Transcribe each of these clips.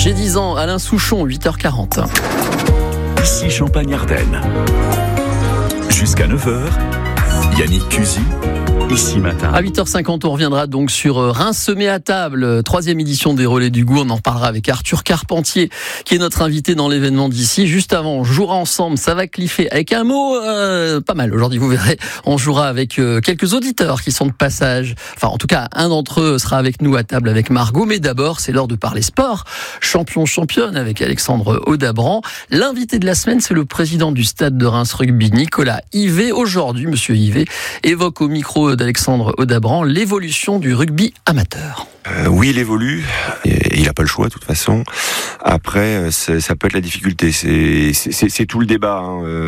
J'ai 10 ans, Alain Souchon, 8h40. Ici Champagne-Ardenne. Jusqu'à 9h, Yannick Cusy, Ici Matin. À 8h50, on reviendra donc sur Reims se met à table, 3e édition des Relais du Goût. On en parlera avec Arthur Carpentier, qui est notre invité dans l'événement d'ici. Juste avant, on jouera ensemble, ça va cliffer avec un mot pas mal. Aujourd'hui, vous verrez, on jouera avec quelques auditeurs qui sont de passage. Enfin, en tout cas, un d'entre eux sera avec nous à table avec Margot. Mais d'abord, c'est l'heure de parler sport. Championne avec Alexandre Audabran. L'invité de la semaine, c'est le président du stade de Reims Rugby, Nicolas Yvet. Aujourd'hui, monsieur Yvet évoque au micro d'Alexandre Audabran l'évolution du rugby amateur. Oui, il évolue. Et il n'a pas le choix, de toute façon. Après, ça peut être la difficulté. C'est tout le débat.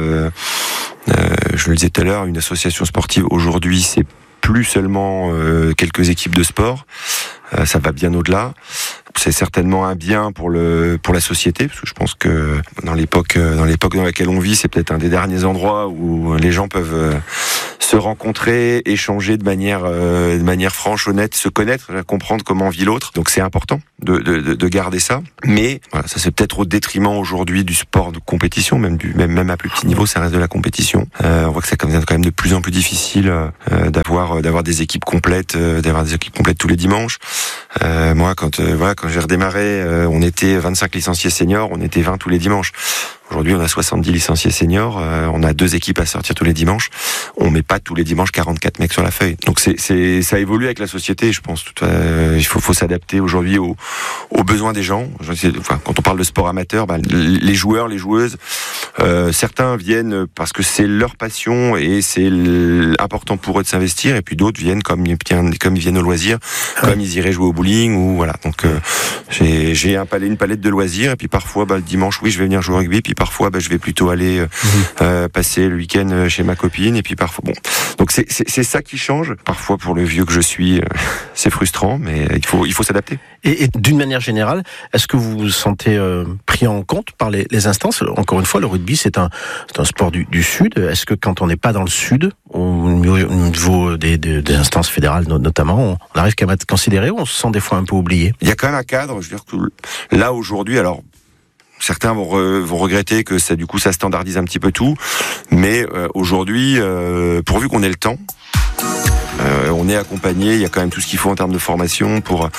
Je le disais tout à l'heure, une association sportive aujourd'hui, c'est plus seulement quelques équipes de sport. Ça va bien au-delà. C'est certainement un bien pour la société, parce que je pense que dans l'époque dans laquelle on vit, c'est peut-être un des derniers endroits où les gens peuvent se rencontrer, échanger de manière franche, honnête, se connaître, comprendre comment vit l'autre. Donc c'est important de garder ça. Mais voilà, ça c'est peut-être au détriment aujourd'hui du sport de compétition, même à plus petit niveau, ça reste de la compétition. On voit que ça devient quand même de plus en plus difficile d'avoir des équipes complètes, tous les dimanches. Moi, quand j'ai redémarré, on était 25 licenciés seniors, on était 20 tous les dimanches. Aujourd'hui, on a 70 licenciés seniors, on a 2 équipes à sortir tous les dimanches. On met pas tous les dimanches 44 mecs sur la feuille. Donc ça évolue avec la société, je pense. Il faut s'adapter aujourd'hui aux besoins des gens. Quand on parle de sport amateur, les joueurs, les joueuses, certains viennent parce que c'est leur passion et c'est important pour eux de s'investir, et puis d'autres viennent comme ils viennent au loisir, comme ils iraient jouer au bowling ou voilà. Donc j'ai une palette de loisirs, et puis parfois le dimanche, oui, je vais venir jouer au rugby, puis parfois je vais plutôt aller passer le week-end chez ma copine, et puis parfois donc c'est ça qui change. Parfois, pour le vieux que je suis, c'est frustrant, mais il faut s'adapter. Et d'une manière générale, est-ce que vous vous sentez pris en compte par les instances ? Encore une fois, le rugby, c'est un sport du Sud. Est-ce que quand on n'est pas dans le Sud, au niveau des instances fédérales notamment, on arrive quand même à être considéré, ou on se sent des fois un peu oublié ? Il y a quand même un cadre, je veux dire que là aujourd'hui, alors certains vont regretter que ça standardise un petit peu tout, mais aujourd'hui, pourvu qu'on ait le temps, on est accompagné. Il y a quand même tout ce qu'il faut en termes de formation pour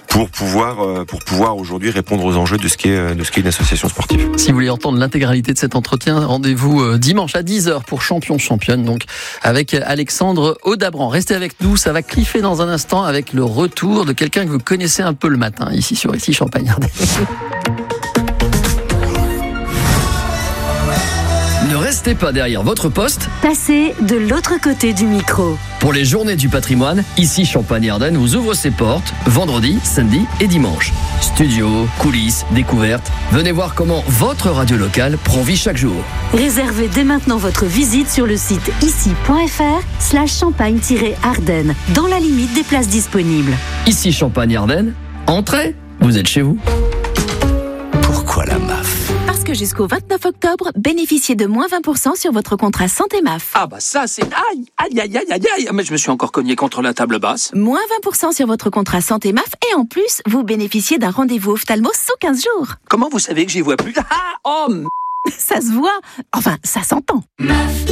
pouvoir aujourd'hui répondre aux enjeux de ce qu'est une association sportive. Si vous voulez entendre l'intégralité de cet entretien, rendez-vous dimanche à 10h pour Championne, donc avec Alexandre Audabran. Restez avec nous, ça va cliffer dans un instant avec le retour de quelqu'un que vous connaissez un peu le matin ici sur Champagne-Ardenne. Ne restez pas derrière votre poste. Passez de l'autre côté du micro. Pour les journées du patrimoine, ici Champagne-Ardenne vous ouvre ses portes vendredi, samedi et dimanche. Studio, coulisses, découvertes. Venez voir comment votre radio locale prend vie chaque jour. Réservez dès maintenant votre visite sur le site ici.fr/champagne-ardenne, dans la limite des places disponibles. Ici Champagne-Ardenne, entrez, vous êtes chez vous. Pourquoi la MAF ? Parce que jusqu'au 29 octobre, bénéficiez de moins 20% sur votre contrat santé MAF. Ah bah ça c'est... Aïe. Mais je me suis encore cogné contre la table basse. Moins 20% sur votre contrat santé MAF, et en plus, vous bénéficiez d'un rendez-vous ophtalmo sous 15 jours. Comment vous savez que j'y vois plus ? Ça se voit. Enfin, ça s'entend. MAF.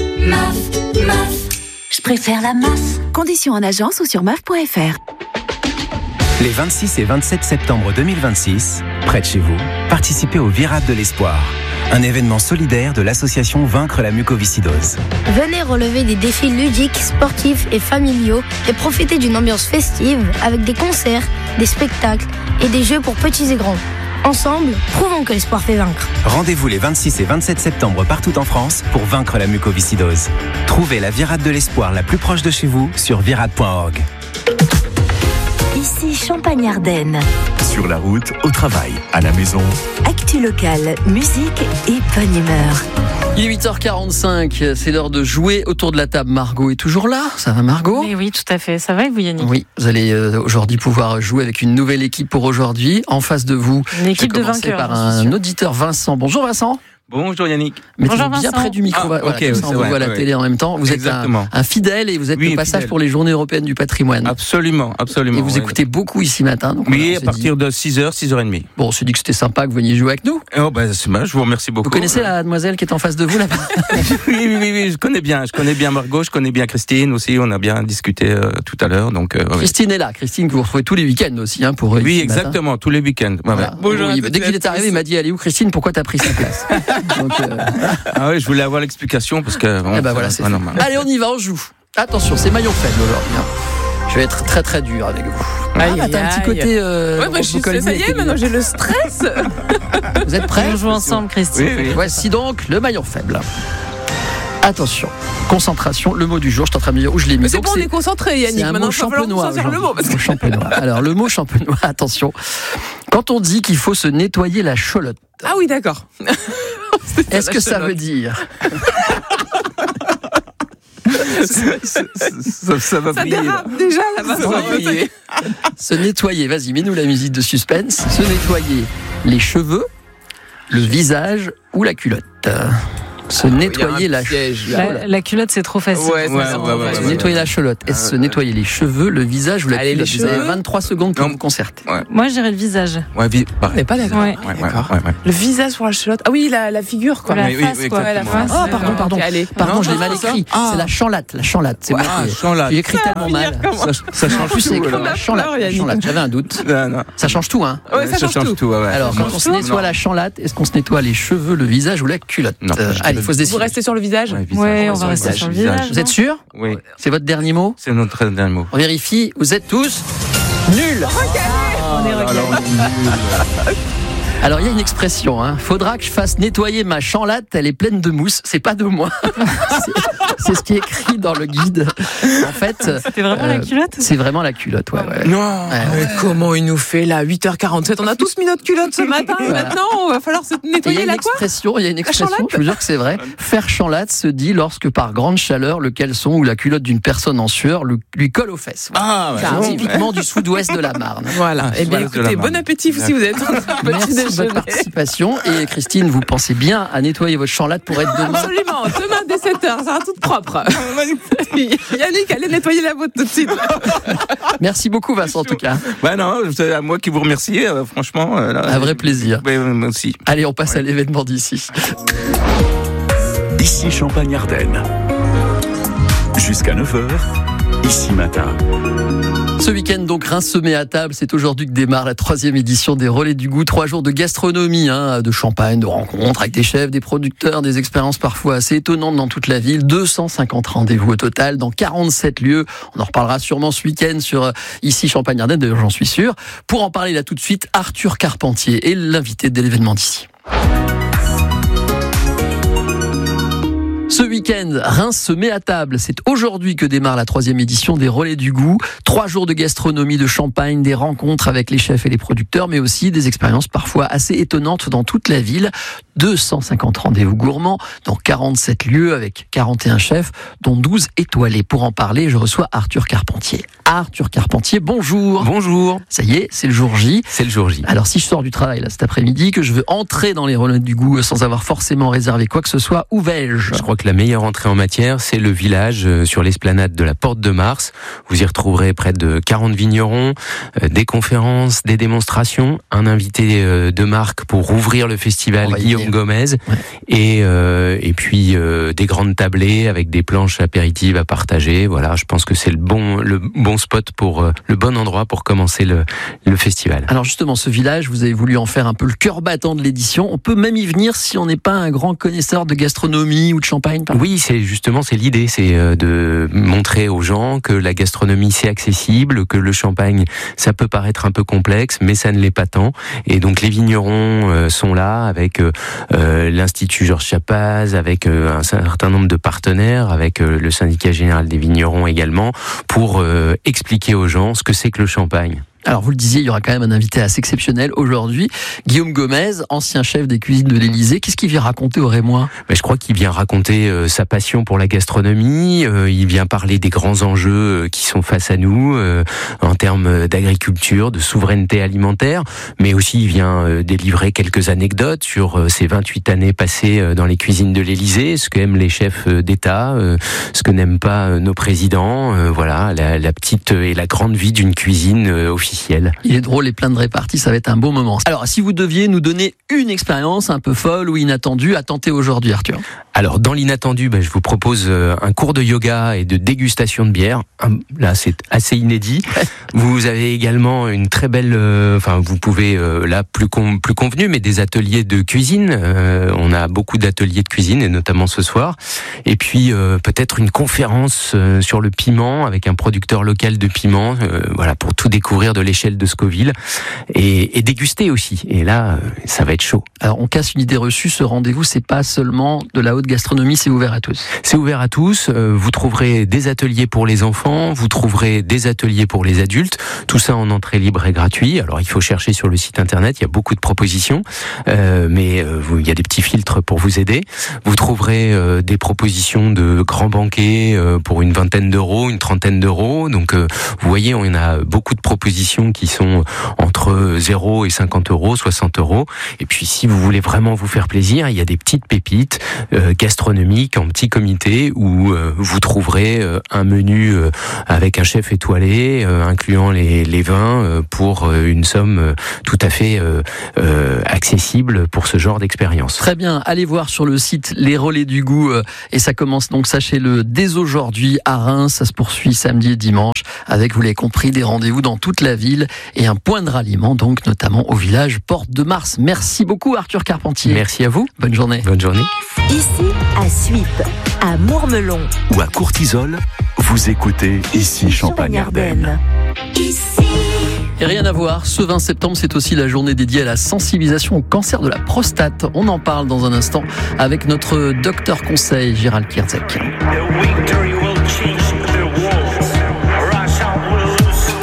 Je préfère la MAF. Conditions en agence ou sur MAF.fr. Les 26 et 27 septembre 2026, près de chez vous, participez au Virade de l'Espoir, un événement solidaire de l'association Vaincre la mucoviscidose. Venez relever des défis ludiques, sportifs et familiaux et profiter d'une ambiance festive avec des concerts, des spectacles et des jeux pour petits et grands. Ensemble, prouvons que l'espoir fait vaincre. Rendez-vous les 26 et 27 septembre partout en France pour vaincre la mucoviscidose. Trouvez la Virade de l'Espoir la plus proche de chez vous sur virade.org. Ici Champagne-Ardenne. Sur la route, au travail, à la maison. Actu locale, musique et bonne humeur. Il est 8h45, c'est l'heure de jouer autour de la table. Margot est toujours là, ça va Margot ? Oui, tout à fait, ça va et vous Yannick ? Oui, vous allez aujourd'hui pouvoir jouer avec une nouvelle équipe pour aujourd'hui. En face de vous, une équipe de vainqueurs. Par bien un sûr. auditeur, Vincent. Bonjour Vincent. Bonjour Yannick. Mettez-vous bien près du micro. Voilà, ok, on vous voit la télé en même temps. Vous êtes un fidèle et vous êtes de passage pour les Journées européennes du patrimoine. Absolument. Et vous écoutez beaucoup ici matin. Donc oui, à partir de 6h, 6h30. Bon, on s'est dit que c'était sympa que vous veniez jouer avec nous. Oh, je vous remercie beaucoup. Vous connaissez la demoiselle qui est en face de vous là-bas? Oui, je connais bien Margot, je connais bien Christine aussi. On a bien discuté tout à l'heure. Donc, Christine est là. Christine que vous retrouvez tous les week-ends aussi pour. Oui, exactement, tous les week-ends. Voilà. Bonjour. Dès qu'il est arrivé, il m'a dit allez où Christine? Pourquoi t'as pris sa place? Donc, ah oui, je voulais avoir l'explication parce que. Bon, voilà, c'est normal. Allez, on y va, on joue. Attention, c'est maillon faible aujourd'hui. Je vais être très très dur avec vous. T'as un petit côté. Ça y est, maintenant j'ai le stress. Vous êtes prêts? On joue ensemble, Christine. Oui. Voici donc le maillon faible. Attention, concentration, le mot du jour, je suis en train de me dire où je l'ai mis. Mais c'est bon, on est concentré, Yannick. C'est un maintenant, mot champenois. Le mot, champenois. Alors, le mot champenois, attention. Quand on dit qu'il faut se nettoyer la cholotte. Ah oui, d'accord. Est-ce que ça veut dire ça va briller. Déjà, ça va briller. Se nettoyer, vas-y, mets-nous la musique de suspense. Se nettoyer les cheveux, le visage ou la culotte. Se nettoyer la culotte, c'est trop facile. Se nettoyer la cholotte. Est-ce se nettoyer les cheveux, le visage ou la culotte? Vous avez 23 secondes pour vous concerter. Moi, je dirais le visage. On n'est pas d'accord. Le visage pour la cholotte. Ah oui, la figure, quoi. La face, quoi. La face. Oh, pardon, je l'ai mal écrit. C'est la chanlatte. C'est moi qui écrit tellement mal. Ça change tout. C'est écrit la chanlatte. J'avais un doute. Ça change tout, hein. Ça change tout. Alors, quand on se nettoie la chanlatte, est-ce qu'on se nettoie les cheveux, le visage ou la culotte? Allez, il faut se décider. Vous restez sur le visage? Oui, on va rester sur le visage. Vous êtes sûr? Oui. C'est votre dernier mot? C'est notre dernier mot. On vérifie. Vous êtes tous nuls. On est regalés. Alors, il y a une expression, faudra que je fasse nettoyer ma chanlatte, elle est pleine de mousse. C'est pas de moi. C'est ce qui est écrit dans le guide. En fait. C'était vraiment la culotte? C'est vraiment la culotte, ouais. Non! Mais comment il nous fait là, 8h47? On a tous mis notre culotte ce matin. Maintenant, il va falloir se nettoyer la quoi? Il y a une expression, je vous jure que c'est vrai. Faire chanlatte se dit lorsque par grande chaleur, le caleçon ou la culotte d'une personne en sueur lui colle aux fesses. C'est typiquement du sud-ouest de la Marne. Voilà. Eh bien, écoutez, bon appétit si vous êtes Merci de votre participation. Et Christine, vous pensez bien à nettoyer votre chanlatte pour être demain? Absolument. Demain dès 7h, ça sera toute propre. Yannick, allez nettoyer la vôtre tout de suite. Merci beaucoup, Vincent, en tout cas. Non, c'est à moi qui vous remercie, franchement. Un vrai plaisir. Moi aussi. Allez, on passe à l'événement d'ici. Ici Champagne-Ardenne. Jusqu'à 9h, ici matin. Ce week-end, donc, Reims se met à table. C'est aujourd'hui que démarre la 3e édition des Relais du Goût. 3 jours de gastronomie, de champagne, de rencontres avec des chefs, des producteurs, des expériences parfois assez étonnantes dans toute la ville. 250 rendez-vous au total dans 47 lieux. On en reparlera sûrement ce week-end sur Ici Champagne-Ardenne, d'ailleurs j'en suis sûr. Pour en parler là tout de suite, Arthur Carpentier est l'invité de l'événement d'ici. Ce week-end, Reims se met à table. C'est aujourd'hui que démarre la 3e édition des Relais du Goût. 3 jours de gastronomie, de champagne, des rencontres avec les chefs et les producteurs, mais aussi des expériences parfois assez étonnantes dans toute la ville. 250 rendez-vous gourmands dans 47 lieux avec 41 chefs, dont 12 étoilés. Pour en parler, je reçois Arthur Carpentier. Arthur Carpentier, bonjour. Bonjour. Ça y est, c'est le jour J. C'est le jour J. Alors si je sors du travail là cet après-midi, que je veux entrer dans les Relais du Goût sans avoir forcément réservé quoi que ce soit, où vais-je? Je crois que la meilleure entrée en matière, c'est le village sur l'esplanade de la Porte de Mars. Vous y retrouverez près de 40 vignerons, des conférences, des démonstrations, un invité de marque pour ouvrir le festival, Guillaume Gomez, et puis des grandes tablées avec des planches apéritives à partager. Voilà, je pense que c'est le bon spot le bon endroit pour commencer le festival. Alors justement, ce village, vous avez voulu en faire un peu le cœur battant de l'édition. On peut même y venir si on n'est pas un grand connaisseur de gastronomie ou de champagne. Oui, c'est l'idée, c'est de montrer aux gens que la gastronomie c'est accessible, que le champagne ça peut paraître un peu complexe, mais ça ne l'est pas tant. Et donc les vignerons sont là avec l'Institut Georges Chapaz, avec un certain nombre de partenaires, avec le syndicat général des vignerons également, pour expliquer aux gens ce que c'est que le champagne. Alors vous le disiez, il y aura quand même un invité assez exceptionnel aujourd'hui, Guillaume Gomez, ancien chef des cuisines de l'Élysée. Qu'est-ce qu'il vient raconter aux Rémois ? Je crois qu'il vient raconter sa passion pour la gastronomie, il vient parler des grands enjeux qui sont face à nous en termes d'agriculture, de souveraineté alimentaire, mais aussi il vient délivrer quelques anecdotes sur ses 28 années passées dans les cuisines de l'Élysée, ce qu'aiment les chefs d'État, ce que n'aiment pas nos présidents, voilà, la petite et la grande vie d'une cuisine officielle. Il est drôle et plein de réparties, ça va être un beau moment. Alors, si vous deviez nous donner une expérience un peu folle ou inattendue à tenter aujourd'hui, Arthur ? Alors, dans l'inattendu, je vous propose un cours de yoga et de dégustation de bière. Là, c'est assez inédit. Vous avez également une très belle... vous pouvez, là, plus convenu, mais des ateliers de cuisine. On a beaucoup d'ateliers de cuisine, et notamment ce soir. Et puis, peut-être une conférence sur le piment, avec un producteur local de piment, voilà, pour tout découvrir de l'échelle de Scoville, et déguster aussi. Et là, ça va être chaud. Alors, on casse une idée reçue, ce rendez-vous, c'est pas seulement de la haute gastronomie, c'est ouvert à tous. C'est ouvert à tous. Vous trouverez des ateliers pour les enfants, vous trouverez des ateliers pour les adultes. Tout ça en entrée libre et gratuit. Alors, il faut chercher sur le site internet, il y a beaucoup de propositions, mais il y a des petits filtres pour vous aider. Vous trouverez des propositions de grands banquets pour une vingtaine d'euros, une trentaine d'euros. Donc, vous voyez, on a beaucoup de propositions qui sont entre 0 et 50 euros, 60 euros. Et puis, si vous voulez vraiment vous faire plaisir, il y a des petites pépites gastronomiques en petit comité où vous trouverez un menu avec un chef étoilé, incluant les vins, pour une somme tout à fait accessible pour ce genre d'expérience. Très bien, allez voir sur le site Les Relais du Goût, et ça commence donc, sachez-le, dès aujourd'hui à Reims. Ça se poursuit samedi et dimanche avec, vous l'avez compris, des rendez-vous dans toute la ville et un point de ralliement, donc notamment au village Porte de Mars. Merci beaucoup, Arthur Carpentier. Merci à vous. Bonne journée. Bonne journée. Ici, à Suippes, à Mourmelon ou à Courtisolles, vous écoutez Ici Champagne-Ardenne. Et rien à voir, ce 20 septembre, c'est aussi la journée dédiée à la sensibilisation au cancer de la prostate. On en parle dans un instant avec notre docteur conseil, Gérald Kierzek. The victory will change